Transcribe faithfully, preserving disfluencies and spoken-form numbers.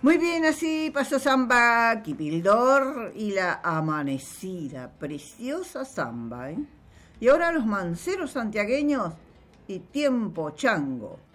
Muy bien, así pasó Samba Kipildor y la amanecida, preciosa samba, ¿eh? Y ahora los manceros santiagueños y Tiempo Chango.